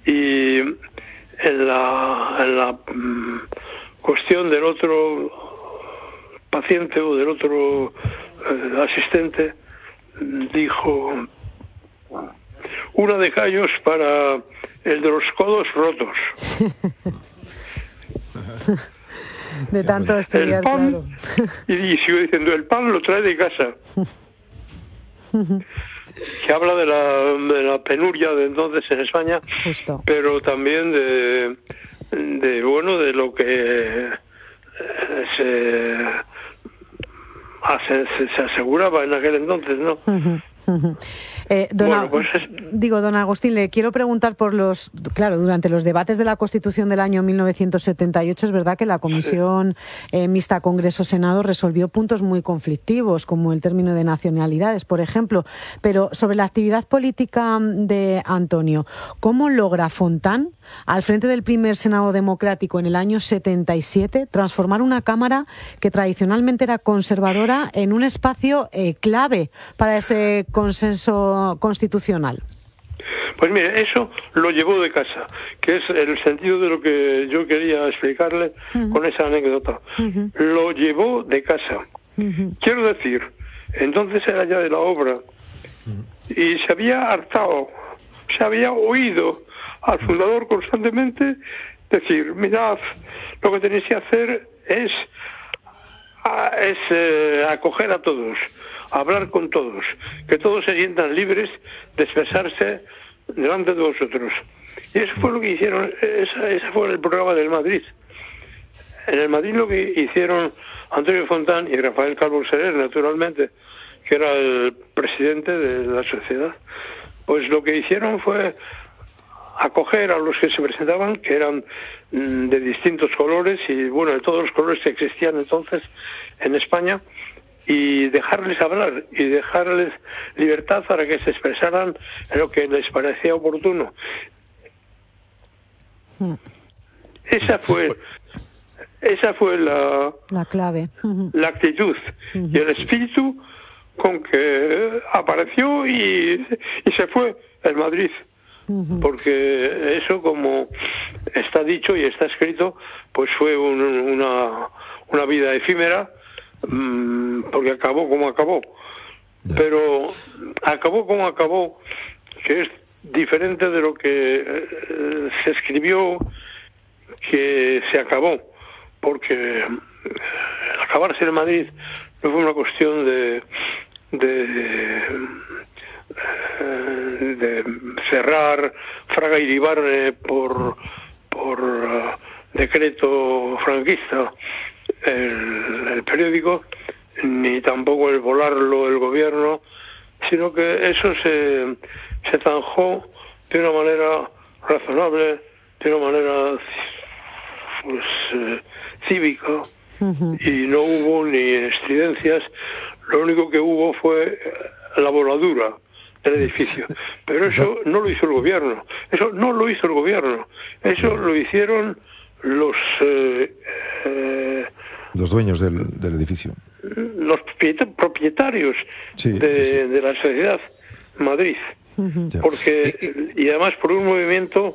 y en la cuestión del otro paciente o del otro asistente, dijo: una de callos para el de los codos rotos. De tanto estudiar, el pan, claro. Y sigo diciendo, el pan lo trae de casa. Que habla de la penuria de entonces en España. Justo. Pero también de lo que se aseguraba en aquel entonces, ¿no? Don Agustín, le quiero preguntar claro, durante los debates de la Constitución del año 1978, es verdad que la Comisión Mixta Congreso-Senado resolvió puntos muy conflictivos, como el término de nacionalidades, por ejemplo, pero sobre la actividad política de Antonio, ¿cómo logra Fontán, al frente del primer Senado democrático en el año 77, transformar una Cámara que tradicionalmente era conservadora en un espacio clave para ese consenso constitucional? Pues mire, eso lo llevó de casa, que es el sentido de lo que yo quería explicarle con esa anécdota. Lo llevó de casa. Quiero decir, entonces era ya de la obra y se había hartado, se había oído al fundador constantemente decir: mirad, lo que tenéis que hacer es acoger a todos, hablar con todos, que todos se sientan libres de expresarse delante de vosotros. Y eso fue lo que hicieron, ese fue el programa del Madrid. En el Madrid lo que hicieron Antonio Fontán y Rafael Calvo Soler, naturalmente, que era el presidente de la sociedad, pues lo que hicieron fue acoger a los que se presentaban, que eran de distintos colores y, bueno, de todos los colores que existían entonces en España, y dejarles hablar y dejarles libertad para que se expresaran en lo que les parecía oportuno. Esa fue la clave, la actitud y el espíritu con que apareció y se fue el Madrid. Porque eso, como está dicho y está escrito, pues fue una vida efímera, porque acabó como acabó. Pero acabó como acabó, que es diferente de lo que se escribió que se acabó, porque acabarse en Madrid no fue una cuestión de cerrar Fraga y Iribarne por decreto franquista el periódico, ni tampoco el volarlo el gobierno, sino que eso se zanjó de una manera razonable, de una manera cívica, y no hubo ni estridencias. Lo único que hubo fue la voladura del edificio, pero eso no lo hizo el gobierno, eso lo hicieron los dueños del edificio, los propietarios de la sociedad Madrid, porque y además por un movimiento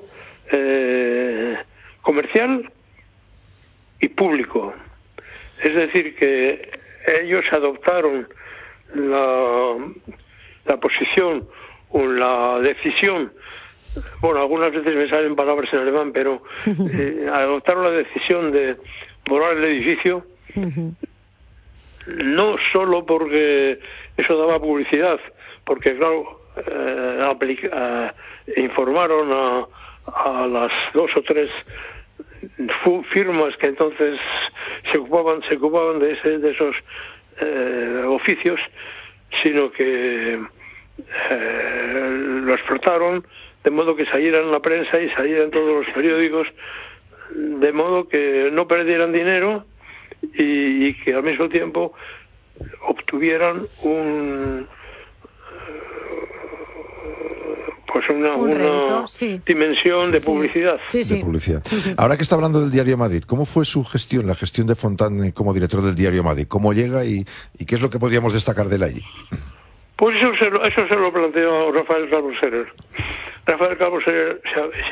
comercial y público, es decir, que ellos adoptaron la posición o la decisión, bueno, algunas veces me salen palabras en alemán, pero adoptaron la decisión de volar el edificio, no solo porque eso daba publicidad, porque claro, informaron a las 2 o 3 firmas que entonces se ocupaban de esos oficios, sino que lo explotaron de modo que saliera en la prensa y saliera en todos los periódicos, de modo que no perdieran dinero y que al mismo tiempo obtuvieran una dimensión de publicidad. De publicidad. Ahora que está hablando del Diario Madrid, ¿cómo fue su gestión, la gestión de Fontán como director del Diario Madrid? ¿Cómo llega y qué es lo que podríamos destacar de él allí? Pues eso se lo planteó Rafael Calvo Soler. Rafael Calvo Soler